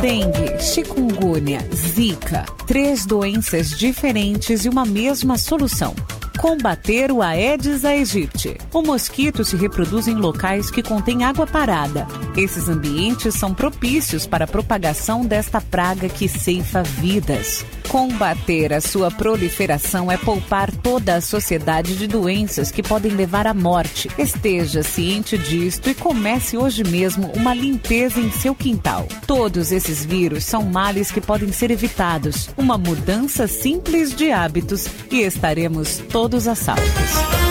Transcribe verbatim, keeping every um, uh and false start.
dengue, chikungunya, zika. Três doenças diferentes e uma mesma solução. Combater o Aedes aegypti. O mosquito se reproduz em locais que contêm água parada. Esses ambientes são propícios para a propagação desta praga que ceifa vidas. Combater a sua proliferação é poupar toda a sociedade de doenças que podem levar à morte. Esteja ciente disto e comece hoje mesmo uma limpeza em seu quintal. Todos esses vírus são males que podem ser evitados. Uma mudança simples de hábitos e estaremos todos a salvo.